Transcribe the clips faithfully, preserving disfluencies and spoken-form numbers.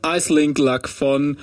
Icelink Luck von,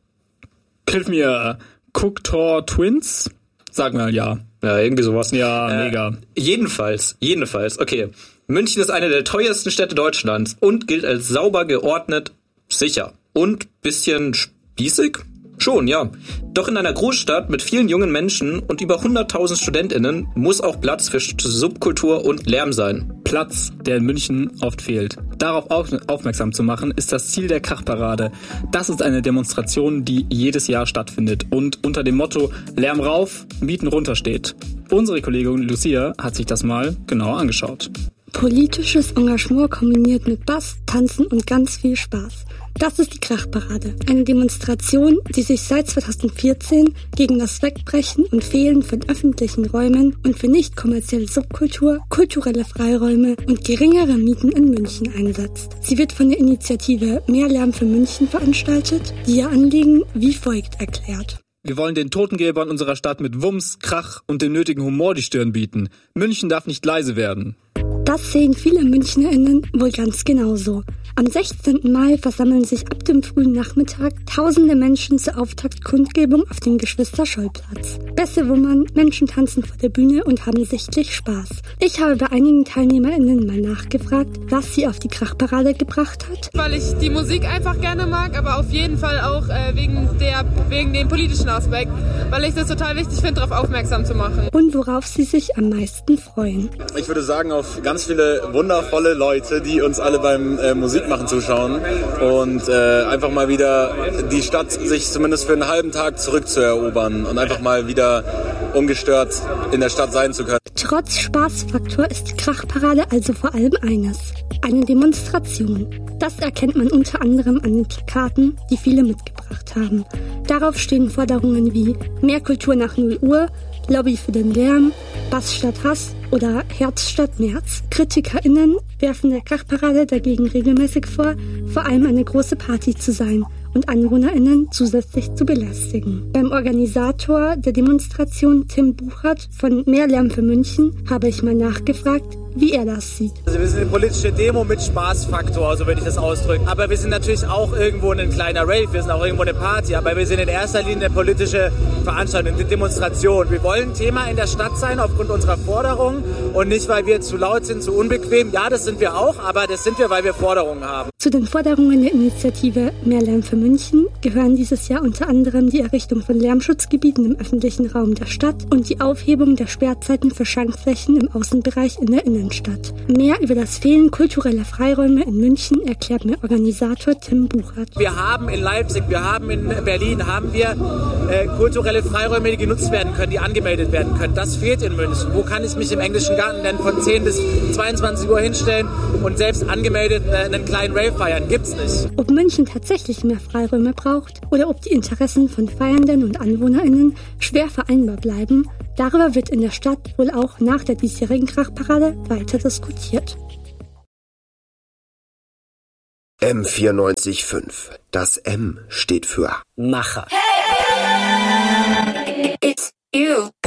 hilf mir, Cooktor Twins? Sag mal ja. Ja, irgendwie sowas. Ja, äh, mega. Jedenfalls, jedenfalls, okay. München ist eine der teuersten Städte Deutschlands und gilt als sauber, geordnet, sicher und bisschen spießig. Schon, ja. Doch in einer Großstadt mit vielen jungen Menschen und über hunderttausend StudentInnen muss auch Platz für Subkultur und Lärm sein. Platz, der in München oft fehlt. Darauf aufmerksam zu machen, ist das Ziel der Krachparade. Das ist eine Demonstration, die jedes Jahr stattfindet und unter dem Motto Lärm rauf, Mieten runter steht. Unsere Kollegin Lucia hat sich das mal genauer angeschaut. Politisches Engagement kombiniert mit Bass, Tanzen und ganz viel Spaß. Das ist die Krachparade, eine Demonstration, die sich seit zweitausendvierzehn gegen das Wegbrechen und Fehlen von öffentlichen Räumen und für nicht kommerzielle Subkultur, kulturelle Freiräume und geringere Mieten in München einsetzt. Sie wird von der Initiative Mehr Lärm für München veranstaltet, die ihr Anliegen wie folgt erklärt. Wir wollen den Totengelbern unserer Stadt mit Wumms, Krach und dem nötigen Humor die Stirn bieten. München darf nicht leise werden. Das sehen viele MünchnerInnen wohl ganz genauso. Am sechzehnten Mai versammeln sich ab dem frühen Nachmittag tausende Menschen zur Auftaktkundgebung auf dem Geschwister-Scholl-Platz. Bässe wummern, Menschen tanzen vor der Bühne und haben sichtlich Spaß. Ich habe bei einigen TeilnehmerInnen mal nachgefragt, was sie auf die Krachparade gebracht hat. Weil ich die Musik einfach gerne mag, aber auf jeden Fall auch äh, wegen, der, wegen dem politischen Aspekt, weil ich das total wichtig finde, darauf aufmerksam zu machen. Und worauf sie sich am meisten freuen. Ich würde sagen, auf ganz viele wundervolle Leute, die uns alle beim äh, Musikmachen zuschauen und äh, einfach mal wieder die Stadt sich zumindest für einen halben Tag zurückzuerobern und einfach mal wieder ungestört in der Stadt sein zu können. Trotz Spaßfaktor ist die Krachparade also vor allem eines: eine Demonstration. Das erkennt man unter anderem an den Plakaten, die viele mitgebracht haben. Darauf stehen Forderungen wie mehr Kultur nach null Uhr, Lobby für den Lärm, Bass statt Hass oder Herz statt März. KritikerInnen werfen der Krachparade dagegen regelmäßig vor, vor allem eine große Party zu sein und AnwohnerInnen zusätzlich zu belästigen. Beim Organisator der Demonstration, Tim Buchert von Mehr Lärm für München, habe ich mal nachgefragt, wie er das sieht. Also wir sind eine politische Demo mit Spaßfaktor, so würde ich das ausdrücken. Aber wir sind natürlich auch irgendwo ein kleiner Rave, wir sind auch irgendwo eine Party, aber wir sind in erster Linie eine politische Veranstaltung, eine Demonstration. Wir wollen Thema in der Stadt sein aufgrund unserer Forderungen und nicht, weil wir zu laut sind, zu unbequem. Ja, das sind wir auch, aber das sind wir, weil wir Forderungen haben. Zu den Forderungen der Initiative Mehr Lärm für München gehören dieses Jahr unter anderem die Errichtung von Lärmschutzgebieten im öffentlichen Raum der Stadt und die Aufhebung der Sperrzeiten für Schankflächen im Außenbereich in der Innenstadt. Mehr über das Fehlen kultureller Freiräume in München erklärt mir Organisator Tim Buchert. Wir haben in Leipzig, wir haben in Berlin, haben wir äh, kulturelle Freiräume, die genutzt werden können, die angemeldet werden können. Das fehlt in München. Wo kann ich mich im englischen Garten denn von zehn bis zweiundzwanzig Uhr hinstellen und selbst angemeldet äh, einen kleinen Rave feiern? Gibt's nicht. Ob München tatsächlich mehr Freiräume braucht oder ob die Interessen von Feiernden und AnwohnerInnen schwer vereinbar bleiben, darüber wird in der Stadt wohl auch nach der diesjährigen Krachparade weiter diskutiert. M vierundneunzig Komma fünf. Das M steht für Macher. Hey, it's you.